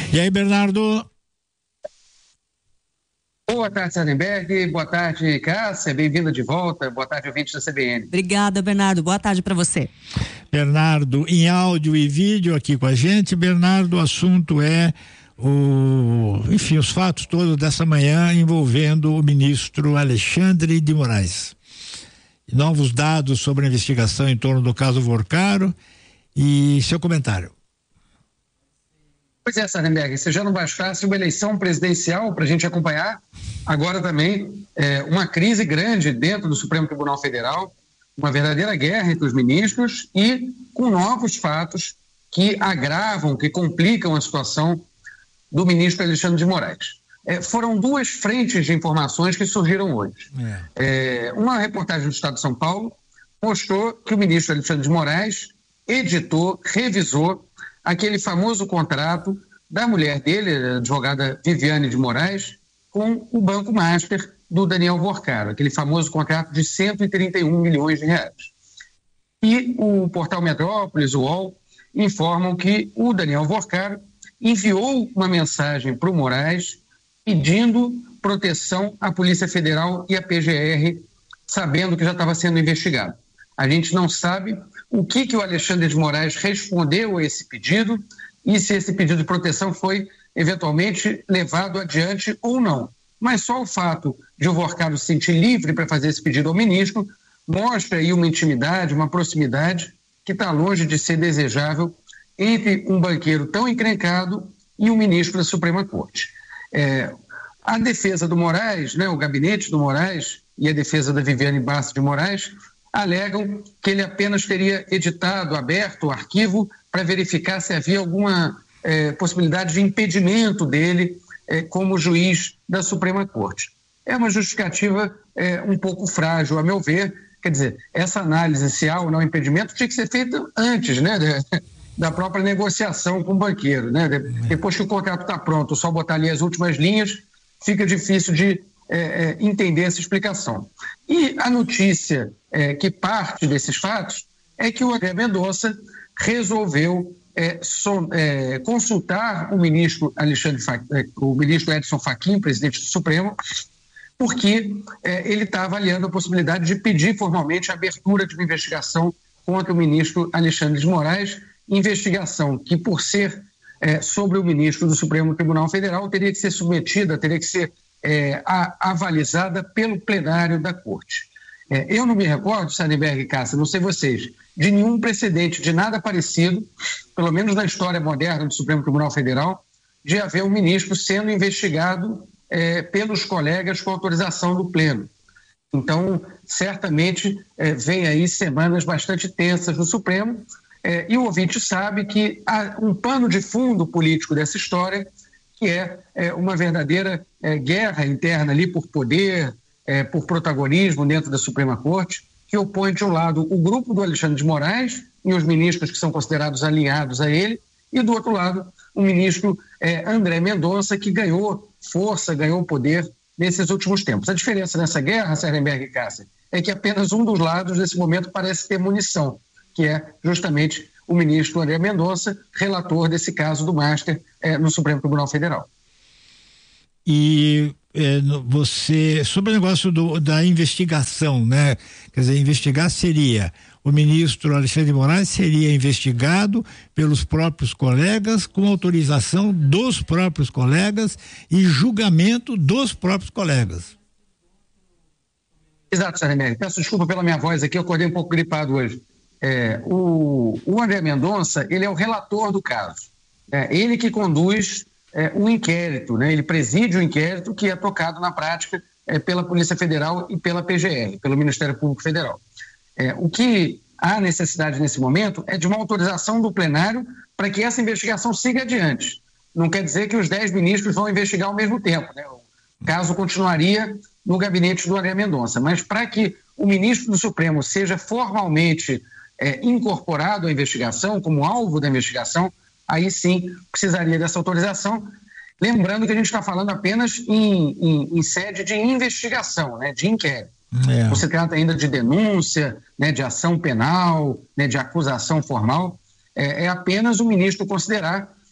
E aí, Bernardo? Boa tarde, Sardenberg. Boa tarde, Cássia. Bem-vinda de volta. Boa tarde, ouvintes da CBN. Obrigada, Bernardo. Boa tarde para você. Bernardo, em áudio e vídeo aqui com a gente. Bernardo, o assunto é os fatos todos dessa manhã envolvendo o ministro Alexandre de Moraes. Novos dados sobre a investigação em torno do caso Vorcaro e seu comentário. Pois é, Sardenberg, se já não bastasse uma eleição presidencial para a gente acompanhar, agora também uma crise grande dentro do Supremo Tribunal Federal, uma verdadeira guerra entre os ministros e com novos fatos que agravam, que complicam a situação do ministro Alexandre de Moraes. Foram duas frentes de informações que surgiram hoje. Uma reportagem do Estado de São Paulo mostrou que o ministro Alexandre de Moraes editou, revisou aquele famoso contrato da mulher dele, a advogada Viviane de Moraes, com o Banco Master do Daniel Vorcaro, aquele famoso contrato de 131 milhões de reais. E o portal Metrópolis, o UOL, informam que o Daniel Vorcaro enviou uma mensagem para o Moraes pedindo proteção à Polícia Federal e à PGR, sabendo que já estava sendo investigado. A gente não sabe o que o Alexandre de Moraes respondeu a esse pedido e se esse pedido de proteção foi eventualmente levado adiante ou não. Mas só o fato de o Vorcaro se sentir livre para fazer esse pedido ao ministro mostra aí uma intimidade, uma proximidade que está longe de ser desejável entre um banqueiro tão encrencado e um ministro da Suprema Corte. A defesa do Moraes, o gabinete do Moraes e a defesa da Viviane Bastos de Moraes alegam que ele apenas teria editado, aberto o arquivo para verificar se havia alguma possibilidade de impedimento dele como juiz da Suprema Corte. É uma justificativa um pouco frágil, a meu ver. Quer dizer, essa análise se há ou não impedimento tinha que ser feita antes, da própria negociação com o banqueiro, Depois que o contrato está pronto, só botar ali as últimas linhas, fica difícil de entender essa explicação. E a notícia que parte desses fatos é que o André Mendonça resolveu consultar o ministro o ministro Edson Fachin, presidente do Supremo, porque ele está avaliando a possibilidade de pedir formalmente a abertura de uma investigação contra o ministro Alexandre de Moraes, investigação que, por ser sobre o ministro do Supremo Tribunal Federal, teria que ser submetida, teria que ser avalizada pelo plenário da Corte. Eu não me recordo, Sardenberg e Cássia, não sei vocês, de nenhum precedente, de nada parecido, pelo menos na história moderna do Supremo Tribunal Federal, de haver um ministro sendo investigado pelos colegas com autorização do Pleno. Então, certamente, vem aí semanas bastante tensas no Supremo, e o ouvinte sabe que há um pano de fundo político dessa história, que é uma verdadeira guerra interna ali por poder, por protagonismo dentro da Suprema Corte, que opõe de um lado o grupo do Alexandre de Moraes e os ministros que são considerados alinhados a ele, e do outro lado o ministro André Mendonça, que ganhou força, ganhou poder nesses últimos tempos. A diferença nessa guerra, Sardenberg e Cássia, é que apenas um dos lados nesse momento parece ter munição, que é justamente o ministro André Mendonça, relator desse caso do Master no Supremo Tribunal Federal. E você, sobre o negócio da investigação, quer dizer, investigar seria, o ministro Alexandre de Moraes seria investigado pelos próprios colegas, com autorização dos próprios colegas e julgamento dos próprios colegas. Exato, Sardenberg. Peço desculpa pela minha voz aqui, eu acordei um pouco gripado hoje. O André Mendonça, ele é o relator do caso. Ele que conduz o inquérito, ele preside o inquérito que é tocado na prática pela Polícia Federal e pela PGR, pelo Ministério Público Federal. O que há necessidade nesse momento é de uma autorização do plenário para que essa investigação siga adiante. Não quer dizer que os 10 ministros vão investigar ao mesmo tempo, O caso continuaria no gabinete do André Mendonça, mas para que o ministro do Supremo seja formalmente incorporado à investigação, como alvo da investigação, aí sim precisaria dessa autorização. Lembrando que a gente está falando apenas em sede de investigação, de inquérito. Não se trata ainda de denúncia, de ação penal, de acusação formal. É apenas o ministro considerar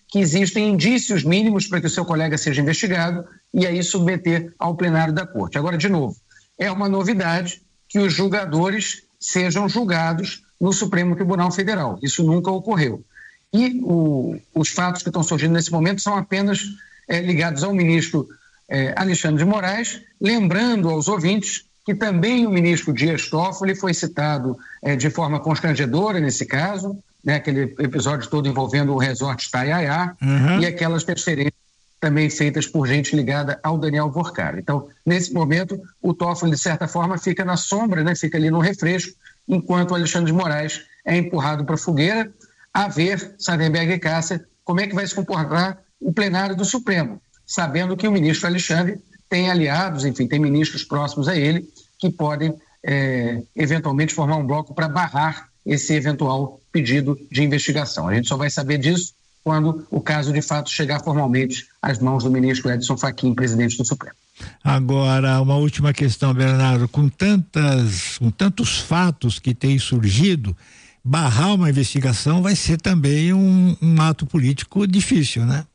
que existem indícios mínimos para que o seu colega seja investigado e aí submeter ao plenário da Corte. Agora, de novo, é uma novidade que os julgadores sejam julgados no Supremo Tribunal Federal. Isso nunca ocorreu. E os fatos que estão surgindo nesse momento são apenas ligados ao ministro Alexandre de Moraes, lembrando aos ouvintes que também o ministro Dias Toffoli foi citado de forma constrangedora nesse caso, né, aquele episódio todo envolvendo o resort Itaiaia, e aquelas transferências também feitas por gente ligada ao Daniel Vorcara. Então, nesse momento, o Toffoli, de certa forma, fica na sombra, né, fica ali no refresco, enquanto o Alexandre de Moraes é empurrado para a fogueira, a ver, Sardenberg e Cássia, como é que vai se comportar o plenário do Supremo, sabendo que o ministro Alexandre tem aliados, enfim, tem ministros próximos a ele que podem eventualmente formar um bloco para barrar esse eventual pedido de investigação. A gente só vai saber disso quando o caso de fato chegar formalmente às mãos do ministro Edson Fachin, presidente do Supremo. Agora, uma última questão, Bernardo, com tantos fatos que têm surgido, barrar uma investigação vai ser também um ato político difícil, né?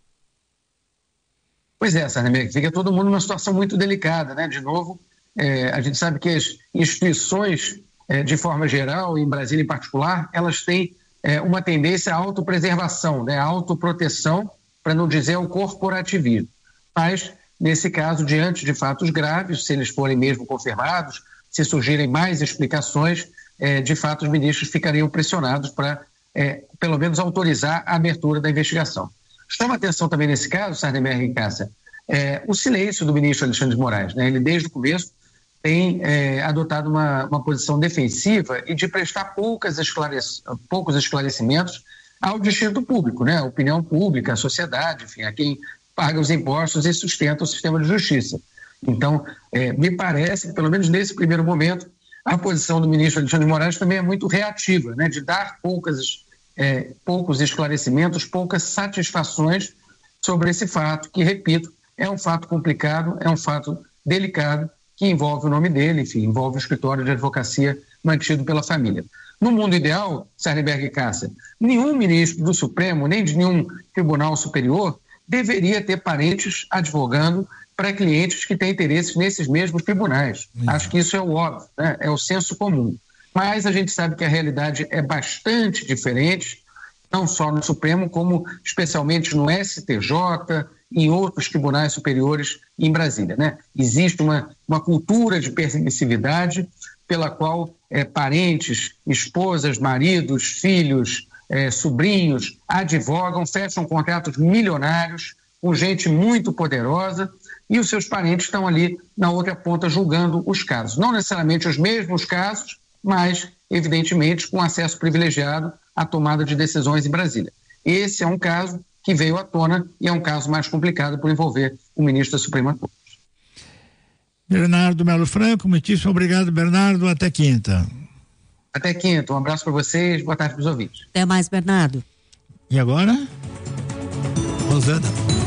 Pois é, Sardenberg, fica todo mundo numa situação muito delicada, né? De novo, a gente sabe que as instituições, de forma geral, em Brasília em particular, elas têm uma tendência à autopreservação, né? À autoproteção, para não dizer ao corporativismo. Mas, nesse caso, diante de fatos graves, se eles forem mesmo confirmados, se surgirem mais explicações, de fato os ministros ficariam pressionados para, pelo menos, autorizar a abertura da investigação. Chama atenção também nesse caso, Sardenberg e Cássia, o silêncio do ministro Alexandre de Moraes, né? Ele, desde o começo, tem adotado uma posição defensiva e de prestar poucos esclarecimentos ao destino público, né? A opinião pública, a sociedade, enfim, a quem paga os impostos e sustenta o sistema de justiça. Então, me parece que, pelo menos nesse primeiro momento, a posição do ministro Alexandre de Moraes também é muito reativa, né? De dar poucos esclarecimentos, poucas satisfações sobre esse fato, que, repito, é um fato complicado, é um fato delicado, que envolve o nome dele, enfim, envolve o escritório de advocacia mantido pela família. No mundo ideal, Sardenberg e Cássia, nenhum ministro do Supremo, nem de nenhum tribunal superior, deveria ter parentes advogando para clientes que têm interesses nesses mesmos tribunais. Acho que isso é o óbvio, né? É o senso comum. Mas a gente sabe que a realidade é bastante diferente, não só no Supremo, como especialmente no STJ e em outros tribunais superiores em Brasília, né? Existe uma cultura de permissividade pela qual parentes, esposas, maridos, filhos, sobrinhos advogam, fecham contratos milionários com gente muito poderosa e os seus parentes estão ali na outra ponta julgando os casos. Não necessariamente os mesmos casos, mas, evidentemente, com acesso privilegiado à tomada de decisões em Brasília. Esse é um caso que veio à tona e é um caso mais complicado por envolver o ministro da Suprema Corte. Bernardo Melo Franco, muitíssimo obrigado, Bernardo. Até quinta. Até quinta. Um abraço para vocês. Boa tarde para os ouvintes. Até mais, Bernardo. E agora? Rosana.